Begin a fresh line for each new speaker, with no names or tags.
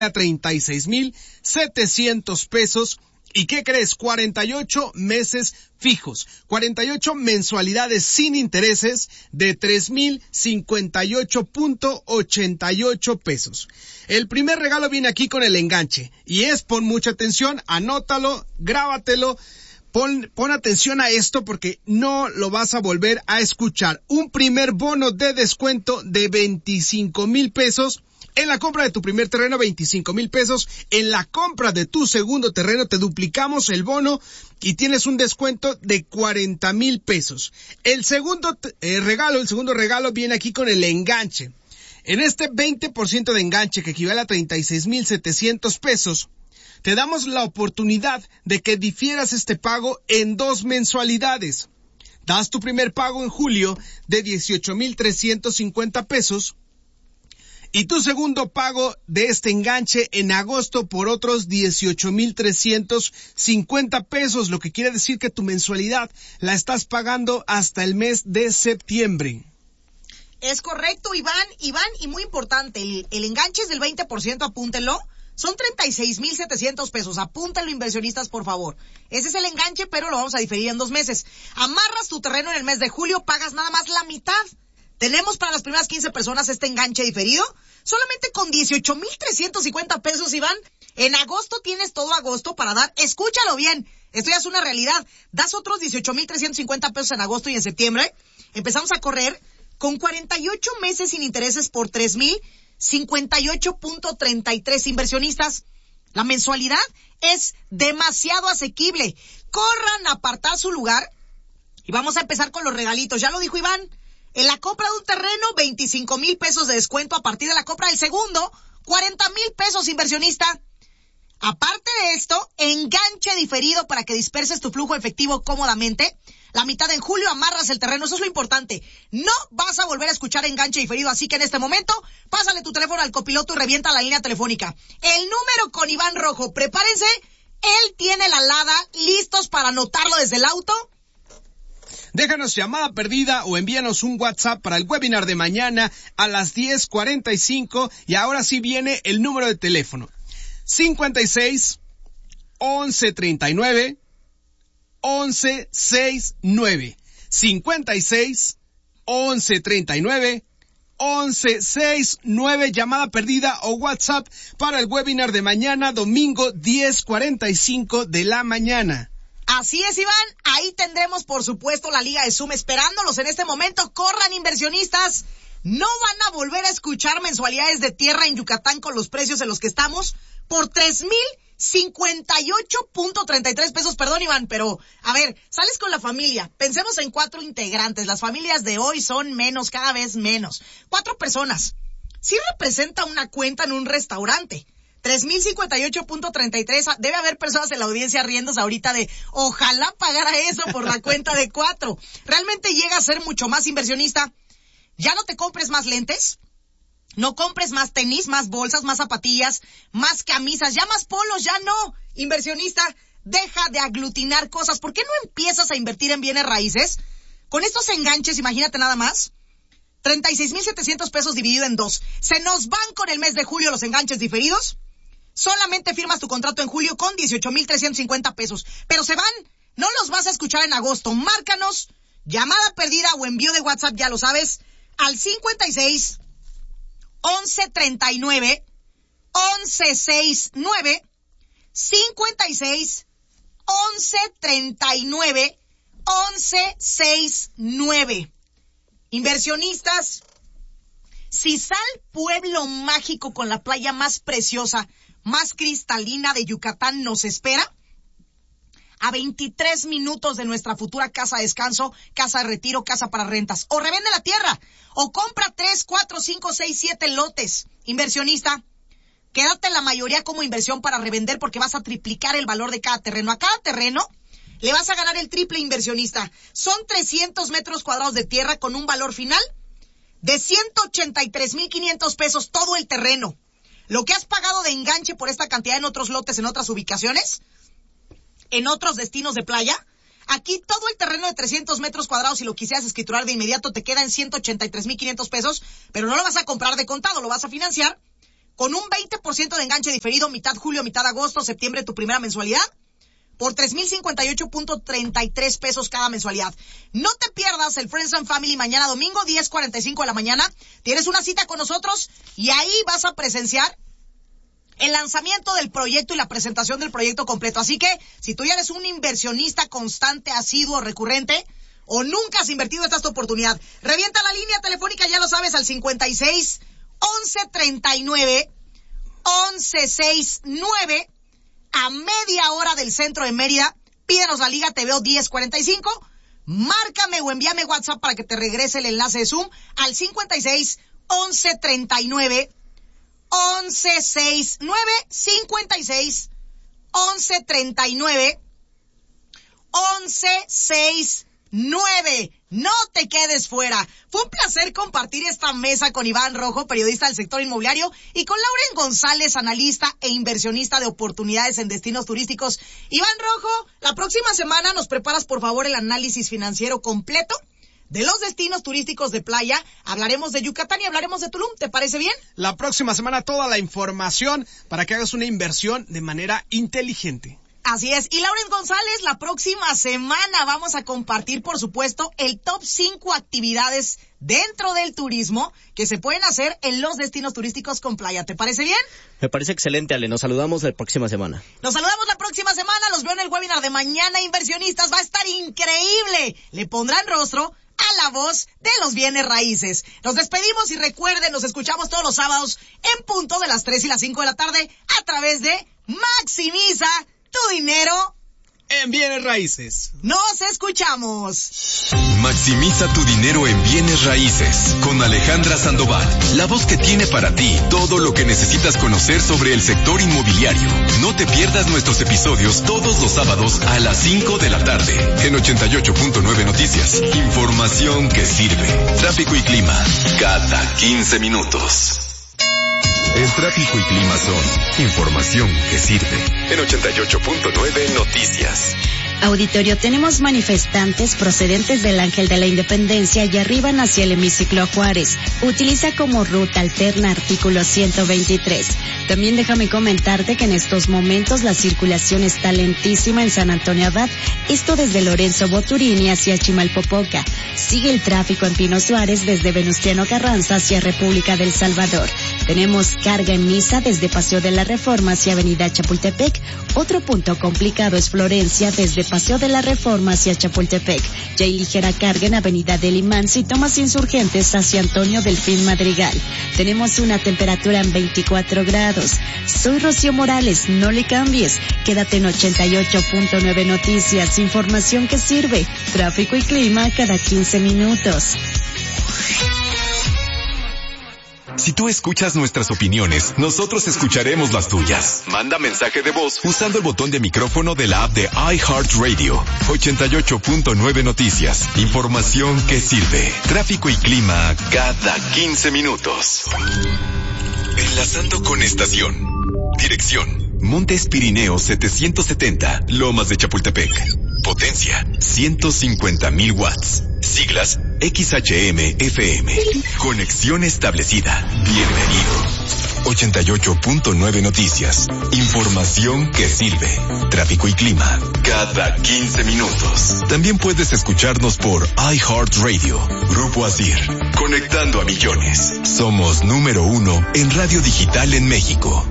a 36,700 pesos. ¿Y qué crees? 48 meses fijos, 48 mensualidades sin intereses de 3,058.88 pesos. El primer regalo viene aquí con el enganche y pon mucha atención, anótalo, grábatelo. Pon atención a esto porque no lo vas a volver a escuchar. Un primer bono de descuento de 25,000 pesos. En la compra de tu primer terreno, 25,000 pesos. En la compra de tu segundo terreno, te duplicamos el bono y tienes un descuento de 40,000 pesos. El segundo regalo viene aquí con el enganche. En este 20% de enganche, que equivale a 36,700 pesos, te damos la oportunidad de que difieras este pago en 2 mensualidades. Das tu primer pago en julio de 18,350 pesos y tu segundo pago de este enganche en agosto por otros 18,350 pesos, lo que quiere decir que tu mensualidad la estás pagando hasta el mes de septiembre.
Es correcto, Iván, y muy importante, el enganche es del 20%, apúntenlo. Son 36,700 pesos. Apúntalo, inversionistas, por favor. Ese es el enganche, pero lo vamos a diferir en 2 meses. Amarras tu terreno en el mes de julio, pagas nada más la mitad. Tenemos para las primeras 15 personas este enganche diferido, solamente con 18,350 pesos, Iván. En agosto tienes todo agosto para dar, escúchalo bien, esto ya es una realidad. Das otros 18,350 pesos en agosto y en septiembre. Empezamos a correr con 48 meses sin intereses por 3,058.33 inversionistas. La mensualidad es demasiado asequible. Corran a apartar su lugar y vamos a empezar con los regalitos. Ya lo dijo Iván. En la compra de un terreno, 25,000 pesos de descuento. A partir de la compra del segundo, 40,000 pesos, inversionista. Aparte de esto, enganche diferido para que disperses tu flujo efectivo cómodamente. La mitad en julio amarras el terreno, eso es lo importante. No vas a volver a escuchar enganche diferido, así que en este momento, pásale tu teléfono al copiloto y revienta la línea telefónica. El número con Iván Rojo, prepárense, él tiene la alada, listos para anotarlo desde el auto.
Déjanos llamada perdida o envíanos un WhatsApp para el webinar de mañana a las 10:45 y ahora sí viene el número de teléfono. 56 11 39 11 69. 56 11 39 11 69. Llamada perdida o WhatsApp para el webinar de mañana, domingo 10:45 de la mañana.
Así es, Iván, ahí tendremos por supuesto la Liga de Zoom esperándolos en este momento. Corran, inversionistas, no van a volver a escuchar mensualidades de tierra en Yucatán con los precios en los que estamos por 3,058.33 pesos, perdón, Iván, pero a ver, sales con la familia, pensemos en 4 integrantes, las familias de hoy son menos, cada vez menos, 4 personas, sí representa una cuenta en un restaurante. 3,058.33, debe haber personas en la audiencia riéndose ahorita de ojalá pagara eso por la cuenta de 4. Realmente llega a ser mucho más, inversionista. Ya no te compres más lentes, no compres más tenis, más bolsas, más zapatillas, más camisas, ya más polos, ya no. Inversionista, deja de aglutinar cosas. ¿Por qué no empiezas a invertir en bienes raíces? Con estos enganches, imagínate nada más. 36,700 pesos dividido en 2. Se nos van con el mes de julio los enganches diferidos. Solamente firmas tu contrato en julio con 18,350 pesos. Pero se van, no los vas a escuchar en agosto. Márcanos, llamada perdida o envío de WhatsApp, ya lo sabes, al 56 11 39 11 69, 56 11 39 11 69. Inversionistas, Sisal, pueblo mágico con la playa más preciosa, más cristalina de Yucatán, nos espera a 23 minutos de nuestra futura casa de descanso, casa de retiro, casa para rentas. O revende la tierra, o compra 3, 4, 5, 6, 7 lotes. Inversionista, quédate la mayoría como inversión para revender porque vas a triplicar el valor de cada terreno. A cada terreno le vas a ganar el triple, inversionista. Son 300 metros cuadrados de tierra con un valor final de 183,500 pesos todo el terreno. Lo que has pagado de enganche por esta cantidad en otros lotes, en otras ubicaciones, en otros destinos de playa, aquí todo el terreno de 300 metros cuadrados, si lo quisieras escriturar de inmediato, te queda en 183,500 pesos, pero no lo vas a comprar de contado, lo vas a financiar con un 20% de enganche diferido, mitad julio, mitad agosto, septiembre, tu primera mensualidad, por 3,058.33 pesos cada mensualidad. No te pierdas el Friends and Family mañana domingo, 10:45 de la mañana. Tienes una cita con nosotros y ahí vas a presenciar el lanzamiento del proyecto y la presentación del proyecto completo. Así que, si tú ya eres un inversionista constante, asiduo, recurrente, o nunca has invertido, esta es tu oportunidad. Revienta la línea telefónica, ya lo sabes, al 56 11 39 11 69, a media hora del centro de Mérida. Pídenos la liga, te veo 10:45. Márcame o envíame WhatsApp para que te regrese el enlace de Zoom al 56 11 39 11 69, 56 11 39 11 69. No te quedes fuera. Fue un placer compartir esta mesa con Iván Rojo, periodista del sector inmobiliario, y con Lauren González, analista e inversionista de oportunidades en destinos turísticos. Iván Rojo, la próxima semana nos preparas, por favor, el análisis financiero completo de los destinos turísticos de playa. Hablaremos de Yucatán y hablaremos de Tulum. ¿Te parece bien?
La próxima semana toda la información para que hagas una inversión de manera inteligente.
Así es. Y Lauren González, la próxima semana vamos a compartir, por supuesto, el top 5 actividades dentro del turismo que se pueden hacer en los destinos turísticos con playa. ¿Te parece bien?
Me parece excelente, Ale. Nos saludamos la próxima semana.
Nos saludamos la próxima semana. Los veo en el webinar de mañana, inversionistas. Va a estar increíble. Le pondrán rostro a la voz de los bienes raíces. Nos despedimos y recuerden, nos escuchamos todos los sábados en punto de las 3 y las 5 de la tarde a través de Maximiza tu dinero
en bienes raíces.
Nos escuchamos.
Maximiza tu dinero en bienes raíces con Alejandra Sandoval, la voz que tiene para ti todo lo que necesitas conocer sobre el sector inmobiliario. No te pierdas nuestros episodios todos los sábados a las 5 de la tarde en 88.9 Noticias. Información que sirve. Tráfico y clima cada 15 minutos. El tráfico y clima son información que sirve en 88.9 Noticias.
Auditorio, tenemos manifestantes procedentes del Ángel de la Independencia y arriban hacia el hemiciclo Juárez. Utiliza como ruta alterna artículo 123. También déjame comentarte que en estos momentos la circulación está lentísima en San Antonio Abad, esto desde Lorenzo Boturini hacia Chimalpopoca. Sigue el tráfico en Pino Suárez desde Venustiano Carranza hacia República del Salvador. Tenemos carga en Niza desde Paseo de la Reforma hacia Avenida Chapultepec. Otro punto complicado es Florencia desde Paseo de la Reforma hacia Chapultepec. Ya hay ligera carga en Avenida del Imán si tomas Insurgentes hacia Antonio Delfín Madrigal. Tenemos una temperatura en 24 grados. Soy Rocío Morales, no le cambies. Quédate en 88.9 Noticias, información que sirve. Tráfico y clima cada 15 minutos.
Si tú escuchas nuestras opiniones, nosotros escucharemos las tuyas. Manda mensaje de voz usando el botón de micrófono de la app de iHeartRadio. 88.9 Noticias. Información que sirve. Tráfico y clima cada 15 minutos. Enlazando con estación. Dirección: Montes Pirineos 770, Lomas de Chapultepec. Potencia: 150,000 watts. Siglas: XHM-FM. Conexión establecida. Bienvenido. 88.9 Noticias. Información que sirve. Tráfico y clima cada 15 minutos. También puedes escucharnos por iHeartRadio. Grupo Asir. Conectando a millones. Somos número 1 en radio digital en México.